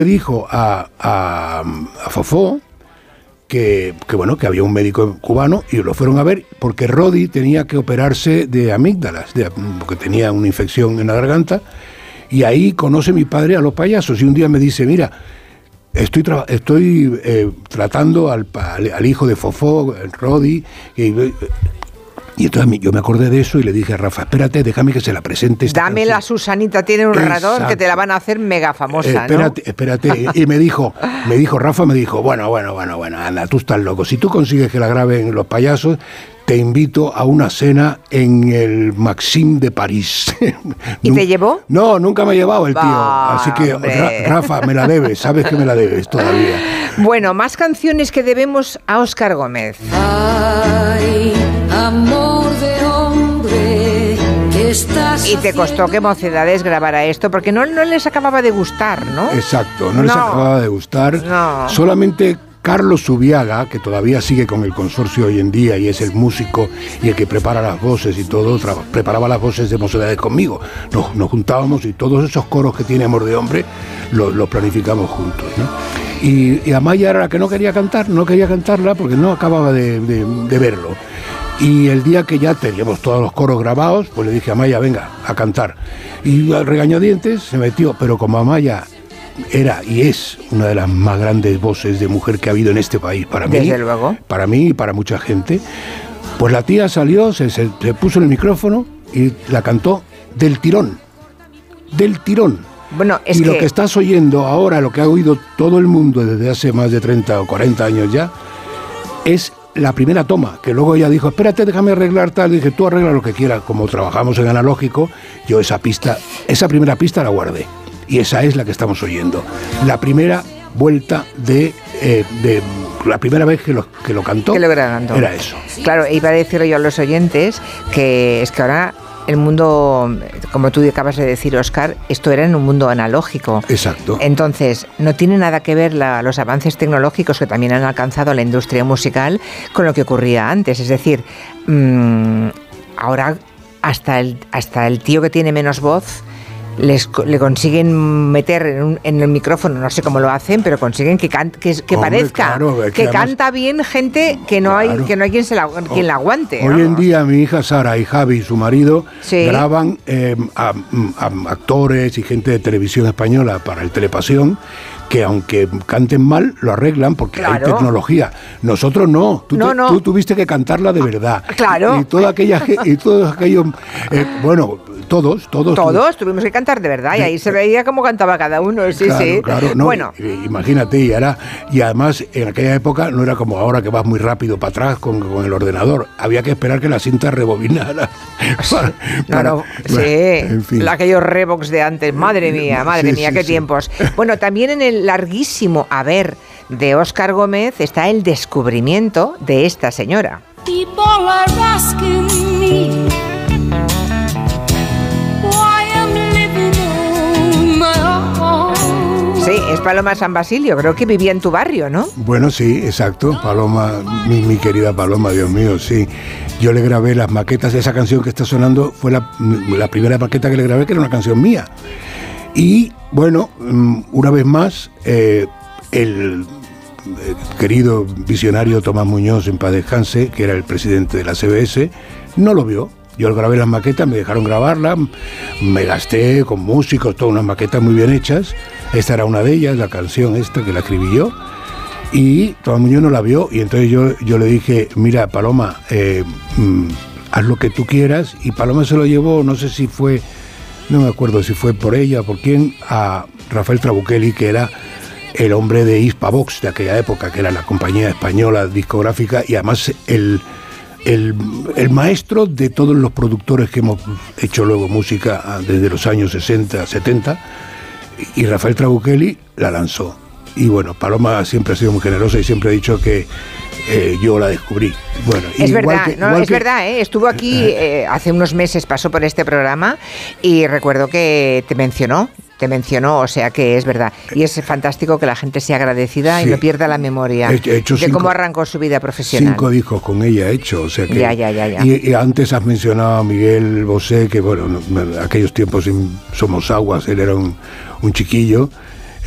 dijo a Fofó que había un médico cubano y lo fueron a ver porque Rodi tenía que operarse de amígdalas, porque tenía una infección en la garganta, y ahí conoce mi padre a los payasos y un día me dice, mira, estoy tratando al hijo de Fofó, Rodi, y entonces yo me acordé de eso y le dije a Rafa, espérate, déjame que se la presente esta Dámela, canción. Susanita, tiene un ratón que te la van a hacer mega famosa, espérate. Y me dijo, Rafa, bueno, anda, tú estás loco. Si tú consigues que la graben los payasos, te invito a una cena en el Maxim de París. ¿Y te llevó? No, nunca me ha llevado el tío. Así que, Rafa, me la debes, sabes que me la debes todavía. Bueno, más canciones que debemos a Óscar Gómez. Ay, amor de hombre, ¿qué estás Y te costó que Mocedades grabara esto, porque no les acababa de gustar, ¿no? Exacto, no les acababa de gustar. No. Solamente Carlos Zubiaga, que todavía sigue con el consorcio hoy en día y es el músico y el que prepara las voces y todo, preparaba las voces de Mocedades conmigo. Nos juntábamos y todos esos coros que tiene Amor de Hombre los planificamos juntos, ¿no? Y Amaya era la que no quería cantarla porque no acababa de verlo. Y el día que ya teníamos todos los coros grabados, pues le dije a Amaya, venga, a cantar. Y al regañadientes se metió, pero como Amaya era y es una de las más grandes voces de mujer que ha habido en este país, para mí. Desde luego. Para mí y para mucha gente. Pues la tía salió, se puso en el micrófono y la cantó del tirón. Del tirón. Bueno, y lo que estás oyendo ahora, lo que ha oído todo el mundo desde hace más de 30 o 40 años ya, es la primera toma, que luego ella dijo, espérate, déjame arreglar tal, y dije, tú arregla lo que quieras, como trabajamos en analógico, yo esa primera pista la guardé, y esa es la que estamos oyendo, la primera vuelta de la primera vez que lo cantó, era eso. Claro, iba a decir yo a los oyentes que es que ahora el mundo, como tú acabas de decir, Óscar, esto era en un mundo analógico. Exacto. Entonces, no tiene nada que ver los avances tecnológicos que también han alcanzado la industria musical con lo que ocurría antes. Es decir, ahora hasta el tío que tiene menos voz le consiguen meter en el micrófono, no sé cómo lo hacen, pero consiguen que parezca que además, canta bien gente que no hay quien la aguante. Hoy en día mi hija Sara y Javi, su marido, graban a actores y gente de televisión española para el Telepasión, que aunque canten mal, lo arreglan porque hay tecnología. Nosotros no. Tú tuviste que cantarla de verdad. Claro. Y todos aquellos, todos tuvimos que cantar de verdad y ahí se veía cómo cantaba cada uno. Claro, no, bueno, imagínate, y además en aquella época no era como ahora que vas muy rápido para atrás con el ordenador. Había que esperar que la cinta rebobinara. En fin. Aquellos Revox de antes, madre mía, qué tiempos. Bueno, también en el larguísimo haber de Óscar Gómez está el descubrimiento de esta señora. Sí, es Paloma San Basilio, creo que vivía en tu barrio, ¿no? Bueno, sí, exacto, Paloma, mi querida Paloma, Dios mío, sí. Yo le grabé las maquetas de esa canción que está sonando, fue la primera maqueta que le grabé, que era una canción mía. Y, bueno, una vez más, el querido visionario Tomás Muñoz, en paz descanse, que era el presidente de la CBS, no lo vio. Yo grabé las maquetas, me dejaron grabarla, me gasté con músicos, todas unas maquetas muy bien hechas. Esta era una de ellas, la canción esta que la escribí yo. Y Tomás Muñoz no la vio y entonces yo le dije, mira, Paloma, haz lo que tú quieras. Y Paloma se lo llevó, no sé si fue, no me acuerdo si fue por ella o por quién, a Rafael Trabuchelli, que era el hombre de Hispavox de aquella época, que era la compañía española discográfica y además el maestro de todos los productores que hemos hecho luego música desde los años 60, 70, y Rafael Trabuchelli la lanzó. Y bueno, Paloma siempre ha sido muy generosa y siempre ha dicho que yo la descubrí. Bueno, es verdad, estuvo aquí hace unos meses, pasó por este programa y recuerdo que te mencionó, o sea que es verdad. Y es fantástico que la gente sea agradecida y no pierda la memoria de cómo arrancó su vida profesional. 5 discos con ella hecho, o sea que... Ya. Y antes has mencionado a Miguel Bosé, que bueno, aquellos tiempos Somos Aguas, él era un chiquillo.